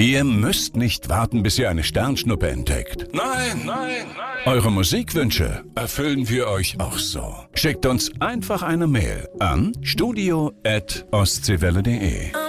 Ihr müsst nicht warten, bis ihr eine Sternschnuppe entdeckt. Nein, nein, nein. Eure Musikwünsche erfüllen wir euch auch so. Schickt uns einfach eine Mail an studio@ostseewelle.de.